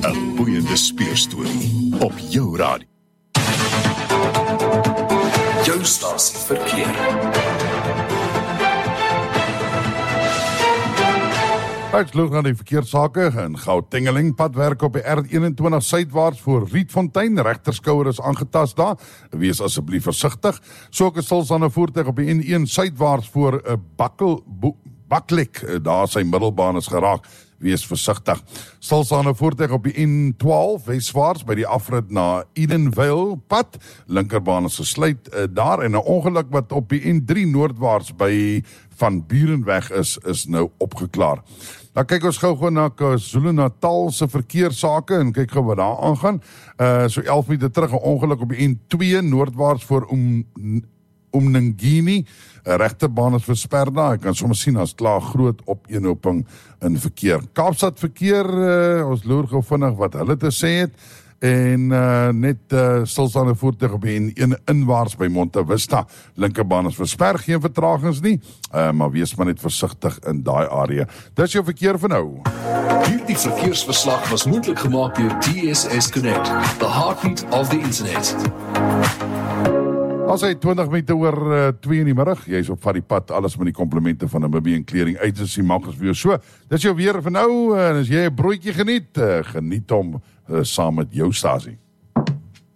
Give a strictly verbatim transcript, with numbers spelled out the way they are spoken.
'n boeiende speurstorie op jou radio. Jou stasie verkeer. Uit loop na die verkeersake in Gauteng padwerk op die R eenentwintig suidwaarts voor Rietfontein. Regterskouer is aangetast daar. Wees asseblief versigtig. Soke stilstaande voertuig op die N een suidwaarts voor 'n bakkel Baklek. Daar sy middelbaan is geraak. Wees versigtig. Stilstaande voertuig op die N twaalf weswaarts by die afrit na Edenvale pad. Linkerbaan is gesluit uh, daar en 'n ongeluk wat op die N drie noordwaarts by Van Burenweg is, is nou opgeklaar. Nou kyk ons gou gewoon na KwaZulu-Natal se verkeersake en kyk gou wat daar aangaan. Uh, so elf minute terug 'n ongeluk op die N twee noordwaarts voor om Umningini. 'n Regterbaan is versper daar. Ek kan sommer sien as klaar groot opeenhoping in verkeer. Kaapstad verkeer, uh, ons loer gou vinnig wat hulle te sê het. En uh, net uh, stilstaande voertuig op die N een inwaarts by Monte Vista. Linkerbaan is versper, geen vertragings nie, uh, maar wees maar net versigtig in daai area. Dis jou verkeer vir nou. Hierdie verkeersverslag was moontlik gemaak deur T S S Connect, the heartbeat of the internet. As hy twintig minute oor uh, twee in die middag, jy is op vat die pad, alles met die komplimente van Namibian Clearing Agency, maak ons vir jou so. Dis jou weer vir nou, en as jy 'n broodjie geniet, uh, geniet hom uh, saam met jou stasie.